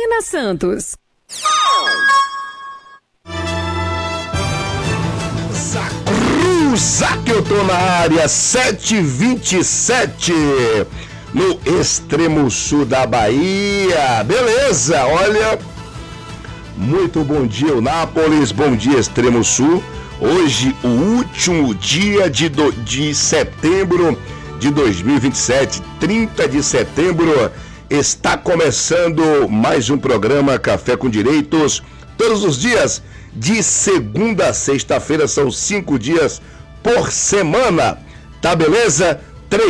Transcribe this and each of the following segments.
Helena Santos. Que eu tô na área 727 no extremo sul da Bahia. Beleza, olha, muito bom dia Eunápolis, bom dia extremo sul. Hoje o último dia de setembro de 2027, 30 de setembro, está começando mais um programa Café com Direitos, todos os dias de segunda a sexta-feira, são 5 dias por semana, tá beleza?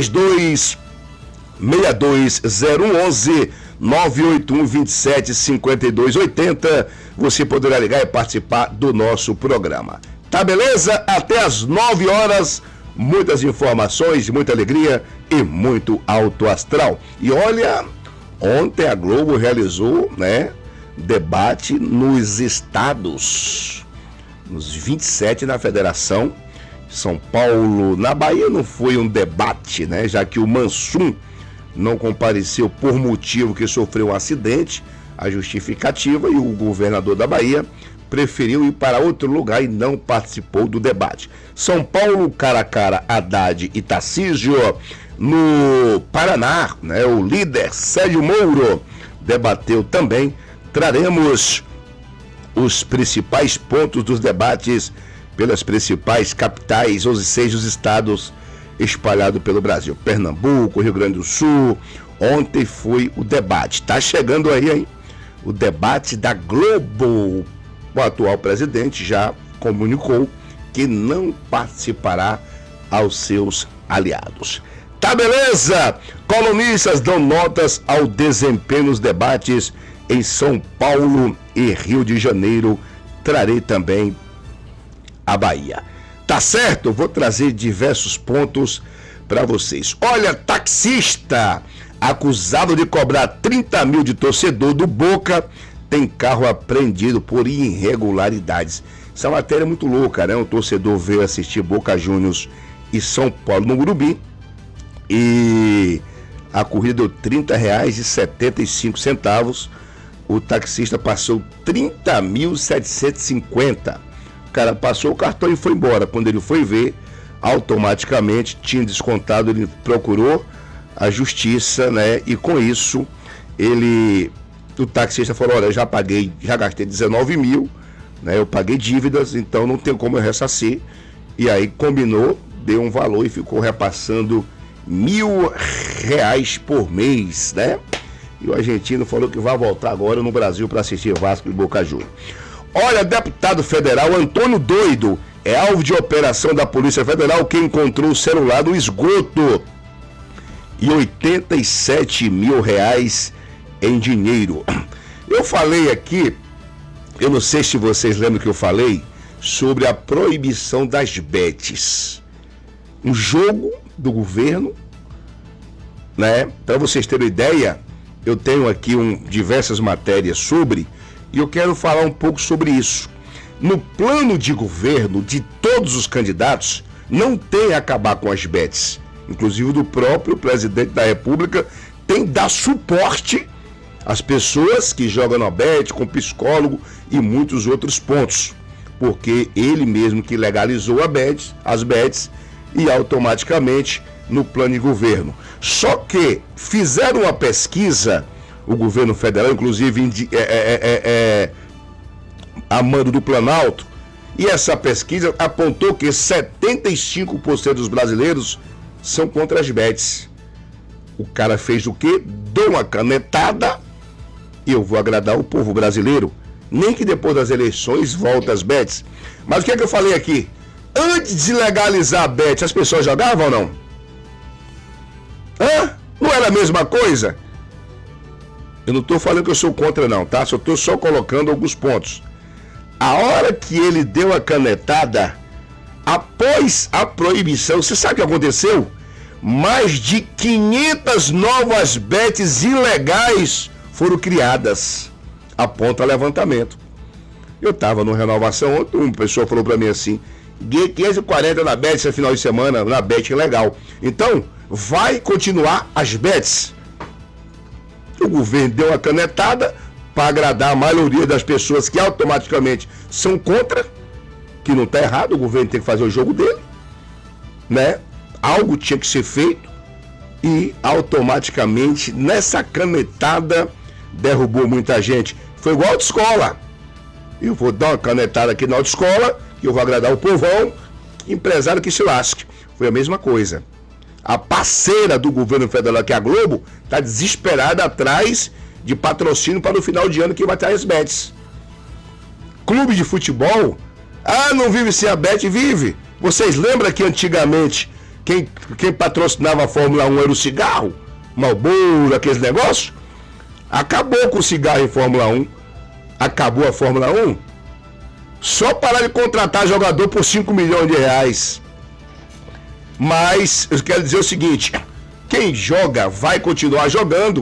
32620111 981 27 52 80. Você poderá ligar e participar do nosso programa. Tá beleza? Até às 9 horas, muitas informações, muita alegria e muito alto astral. E olha, ontem a Globo realizou, debate nos estados, nos 27 na federação. São Paulo, na Bahia não foi um debate, já que o Mansum não compareceu por motivo que sofreu um acidente, a justificativa, e o governador da Bahia preferiu ir para outro lugar e não participou do debate. São Paulo, Caracara, Haddad e Tarcísio. No Paraná, o líder Sérgio Moro debateu também. Traremos os principais pontos dos debates pelas principais capitais, ou seja, os estados espalhados pelo Brasil. Pernambuco, Rio Grande do Sul. Ontem foi o debate. Tá chegando aí, hein? O debate da Globo. O atual presidente já comunicou que não participará aos seus aliados. Tá beleza? Colunistas dão notas ao desempenho nos debates em São Paulo e Rio de Janeiro. Trarei também a Bahia. Tá certo? Vou trazer diversos pontos para vocês. Olha, taxista acusado de cobrar 30 mil de torcedor do Boca tem carro apreendido por irregularidades. Essa matéria é muito louca, Um torcedor veio assistir Boca Juniors e São Paulo no Morumbi e a corrida deu R$30,75. O taxista passou 30.750. O cara passou o cartão e foi embora. Quando ele foi ver, automaticamente tinha descontado. Ele procurou a justiça, e com isso o taxista falou: olha, eu já paguei, já gastei 19 mil, eu paguei dívidas, então não tem como eu ressarcir. E aí combinou, deu um valor e ficou repassando R$1.000 por mês, E o argentino falou que vai voltar agora no Brasil para assistir Vasco e Boca Juniors. Olha, deputado federal Antônio Doido é alvo de operação da Polícia Federal, que encontrou o celular no esgoto e R$87 mil em dinheiro. Eu falei aqui, eu não sei se vocês lembram que eu falei sobre a proibição das bets. Um jogo do governo, Para vocês terem ideia, eu tenho aqui diversas matérias sobre, e eu quero falar um pouco sobre isso. No plano de governo de todos os candidatos, não tem a acabar com as bets. Inclusive do próprio presidente da República tem que dar suporte às pessoas que jogam na bet, com psicólogo e muitos outros pontos. Porque ele mesmo que legalizou as bets e automaticamente no plano de governo. Só que fizeram uma pesquisa, o governo federal, inclusive a mando do Planalto, e essa pesquisa apontou que 75% dos brasileiros são contra as bets. O cara fez o quê? Deu uma canetada, e eu vou agradar o povo brasileiro, nem que depois das eleições volte as bets. Mas o que é que eu falei aqui? Antes de legalizar a bet, as pessoas jogavam ou não? Não era a mesma coisa? Eu não estou falando que eu sou contra não, tá? Eu estou só colocando alguns pontos. A hora que ele deu a canetada, após a proibição, você sabe o que aconteceu? Mais de 500 novas bets ilegais foram criadas. Aponta levantamento. Eu estava no Renovação ontem, uma pessoa falou para mim assim: 540 na bet esse final de semana, na bet ilegal. Então, vai continuar as bets. O governo deu a canetada, para agradar a maioria das pessoas que automaticamente são contra, que não está errado, o governo tem que fazer o jogo dele, né? Algo tinha que ser feito e automaticamente nessa canetada derrubou muita gente. Foi igual a autoescola. Eu vou dar uma canetada aqui na autoescola, que eu vou agradar o povão, empresário que se lasque. Foi a mesma coisa. A parceira do governo federal, que é a Globo, está desesperada atrás de patrocínio para no final de ano que vai ter as bets. Clube de futebol, não vive sem a bet, vive. Vocês lembram que antigamente quem patrocinava a Fórmula 1 era o cigarro? Marlboro, aqueles negócios? Acabou com o cigarro em Fórmula 1. Acabou a Fórmula 1. Só parar de contratar jogador por 5 milhões de reais. Mas eu quero dizer o seguinte: quem joga vai continuar jogando,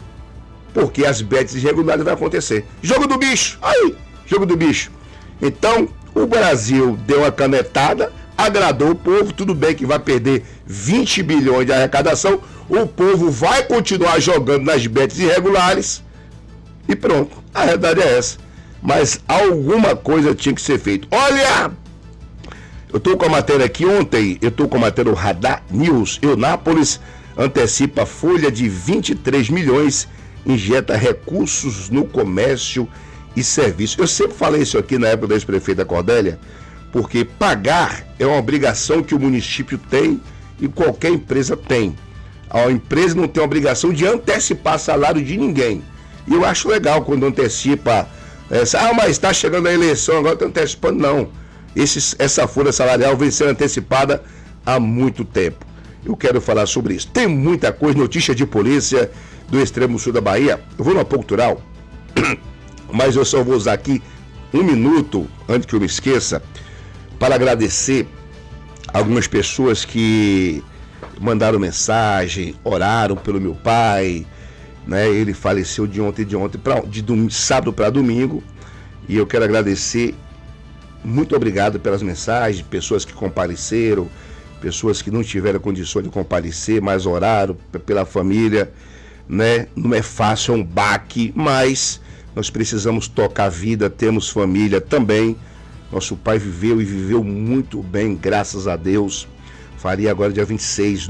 porque as bets irregulares vão acontecer. Jogo do bicho, aí, jogo do bicho. Então, o Brasil deu uma canetada, agradou o povo, tudo bem que vai perder 20 bilhões de arrecadação, o povo vai continuar jogando nas bets irregulares e pronto, a realidade é essa. Mas alguma coisa tinha que ser feita. Olha, eu estou com a matéria aqui ontem, eu estou com a matéria do Radar News. Eunápolis antecipa folha de 23 milhões, injeta recursos no comércio e serviço. Eu sempre falei isso aqui na época da ex-prefeita Cordélia, porque pagar é uma obrigação que o município tem e qualquer empresa tem. A empresa não tem a obrigação de antecipar salário de ninguém. E eu acho legal quando antecipa, mas está chegando a eleição, agora está antecipando. Não. Essa folha salarial vem sendo antecipada há muito tempo. Eu quero falar sobre isso. Tem muita coisa, notícia de polícia do extremo sul da Bahia. Eu vou no apoio cultural, mas eu só vou usar aqui um minuto, antes que eu me esqueça, para agradecer algumas pessoas que mandaram mensagem, oraram pelo meu pai, né? Ele faleceu de sábado para domingo, e eu quero agradecer. Muito obrigado pelas mensagens, pessoas que compareceram, pessoas que não tiveram condições de comparecer, mas oraram pela família, né? Não é fácil, é um baque, mas nós precisamos tocar a vida, temos família também. Nosso pai viveu e viveu muito bem, graças a Deus. Faria agora dia 26,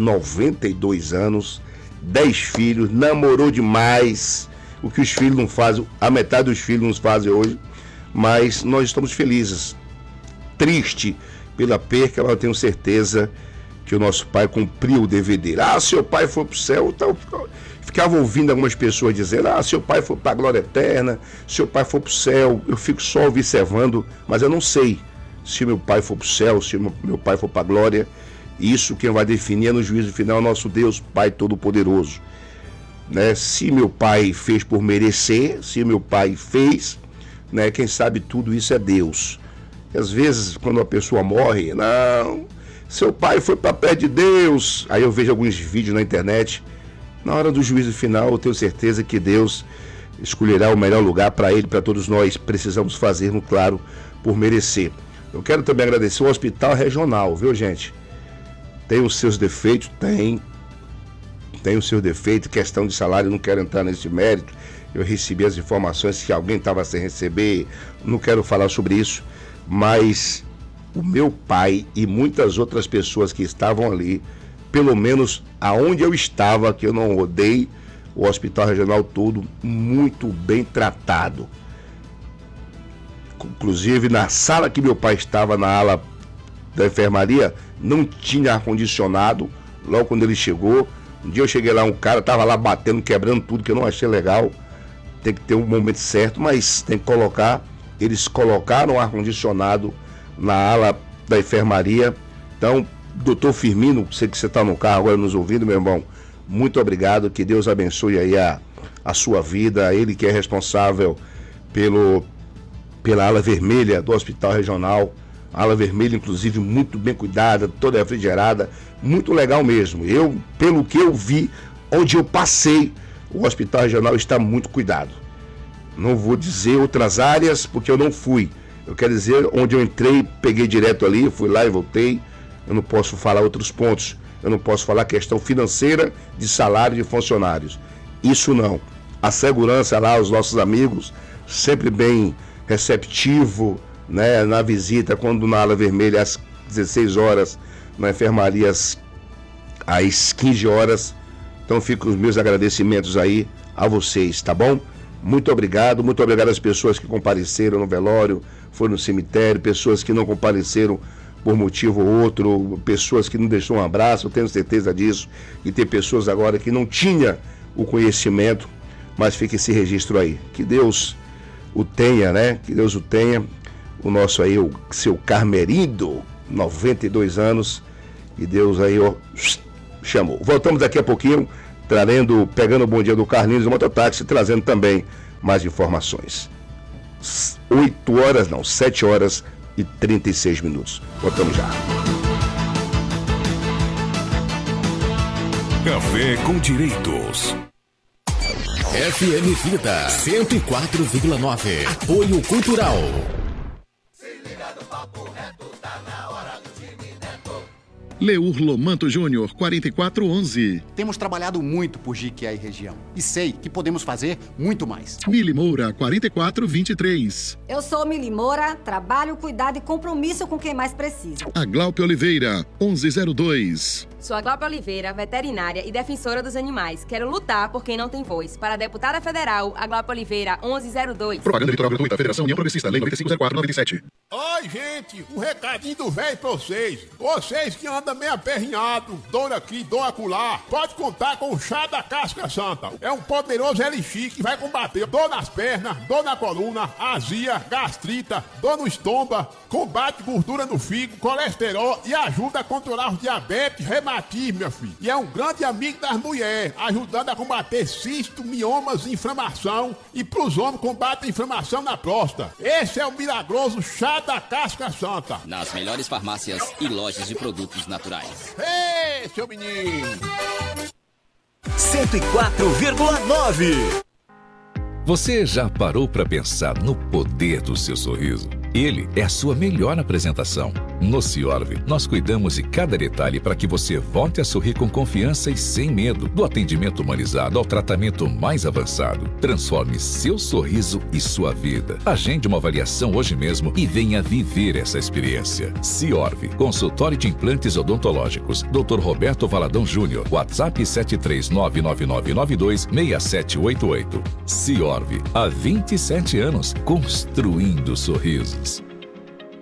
92 anos, 10 filhos, namorou demais, o que os filhos não fazem, a metade dos filhos não fazem hoje, mas nós estamos felizes. Triste pela perca, mas eu tenho certeza que o nosso pai cumpriu o dever dele. Seu pai foi para o céu, então, ficava ouvindo algumas pessoas dizendo, seu pai foi para a glória eterna, seu pai foi para o céu. Eu fico só observando, mas eu não sei se meu pai for para o céu, se meu pai for para a glória. Isso quem vai definir é no juízo final, nosso Deus, Pai Todo-Poderoso, né? Se meu pai fez por merecer, se meu pai fez, né? Quem sabe tudo isso é Deus. E às vezes, quando a pessoa morre, não, seu pai foi para perto de Deus. Aí eu vejo alguns vídeos na internet. Na hora do juízo final, eu tenho certeza que Deus escolherá o melhor lugar para ele, para todos nós. Precisamos fazer, claro, por merecer. Eu quero também agradecer o Hospital Regional, viu, gente? Tem os seus defeitos? Tem os seus defeitos, questão de salário, não quero entrar nesse mérito. Eu recebi as informações que alguém estava sem receber, não quero falar sobre isso, mas o meu pai e muitas outras pessoas que estavam ali, pelo menos aonde eu estava, que eu não rodei, o Hospital Regional todo muito bem tratado. Inclusive na sala que meu pai estava, na ala da enfermaria, não tinha ar-condicionado. Logo quando ele chegou, um dia eu cheguei lá, um cara estava lá batendo, quebrando tudo, que eu não achei legal. Tem que ter um momento certo, mas tem que colocar. Eles colocaram ar-condicionado na ala da enfermaria. Então, doutor Firmino, sei que você está no carro agora nos ouvindo, meu irmão, muito obrigado, que Deus abençoe aí a sua vida. Ele que é responsável pela ala vermelha do Hospital Regional. A ala vermelha, inclusive, muito bem cuidada, toda refrigerada, muito legal mesmo. Pelo que eu vi, onde eu passei, o Hospital Regional está muito cuidado. Não vou dizer outras áreas, porque eu não fui. Eu quero dizer, onde eu entrei, peguei direto ali, fui lá e voltei. Eu não posso falar outros pontos. Eu não posso falar questão financeira de salário de funcionários. Isso não. a segurança lá, os nossos amigos, sempre bem receptivo, né, na visita, quando na ala vermelha às 16 horas, na enfermaria às 15 horas. Então ficam os meus agradecimentos aí a vocês, tá bom? Muito obrigado às pessoas que compareceram no velório, foram no cemitério, pessoas que não compareceram por motivo ou outro, pessoas que não deixou um abraço, eu tenho certeza disso, e tem pessoas agora que não tinham o conhecimento, mas fica esse registro aí. Que Deus o tenha, né? Que Deus o tenha. O nosso aí, o seu Carmerindo, 92 anos, e Deus aí, ó, chamou. Voltamos daqui a pouquinho, pegando o Bom Dia do Carlinhos do Mototáxi, trazendo também mais informações. 7 horas e 36 minutos. Voltamos já. Café com Direitos. FM Vida 104,9. Apoio Cultural. Se liga no papo reto, tá na hora do time Neto. Leur Lomanto Júnior, 4411. Temos trabalhado muito por Jiquié e região. E sei que podemos fazer muito mais. Mili Moura, 4423. Eu sou Mili Moura, trabalho, cuidado e compromisso com quem mais precisa. A Glaupe Oliveira, 1102. Sou a Glaupe Oliveira, veterinária e defensora dos animais. Quero lutar por quem não tem voz. Para a deputada federal, a Glaupe Oliveira, 1102. Propaganda eleitoral gratuita, Federação União Progressista, Lei 9504/97. Oi, gente, um recadinho do velho pra vocês. Vocês que andam meio aperrinhado, dor aqui, dor acolá, pode contar com o chá da casca santa. É um poderoso elixir que vai combater dor nas pernas, dor na coluna, azia, gastrita, dor no estômago, combate gordura no fígado, colesterol e ajuda a controlar os diabetes, reumatismo, meu filho. E é um grande amigo das mulheres, ajudando a combater cisto, miomas, inflamação e pros homens combate a inflamação na próstata. Esse é o milagroso chá da casca santa. Nas melhores farmácias e lojas de produtos naturais. Ei, seu menino! 104,9. Você já parou para pensar no poder do seu sorriso? Ele é a sua melhor apresentação. No Ciorv, nós cuidamos de cada detalhe para que você volte a sorrir com confiança e sem medo. Do atendimento humanizado ao tratamento mais avançado. Transforme seu sorriso e sua vida. Agende uma avaliação hoje mesmo e venha viver essa experiência. Ciorv, consultório de implantes odontológicos. Dr. Roberto Valadão Júnior. WhatsApp 73999926788. Ciorv, há 27 anos, construindo sorrisos.